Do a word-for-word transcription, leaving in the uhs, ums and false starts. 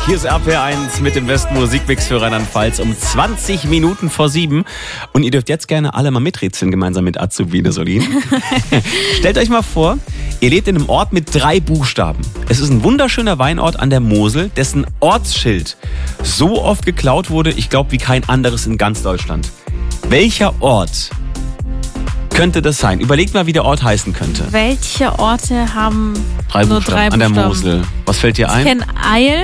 Hier ist R P R eins mit dem besten Musikmix für Rheinland-Pfalz um zwanzig Minuten vor sieben. Und ihr dürft jetzt gerne alle mal miträtseln, gemeinsam mit Azubine Solin. Stellt euch mal vor, ihr lebt in einem Ort mit drei Buchstaben. Es ist ein wunderschöner Weinort an der Mosel, dessen Ortsschild so oft geklaut wurde, ich glaube, wie kein anderes in ganz Deutschland. Welcher Ort könnte das sein? Überlegt mal, wie der Ort heißen könnte. Welche Orte haben Drei nur Buchstaben drei an der Buchstaben? Mosel. Was fällt dir Ich ein? kenne Eil.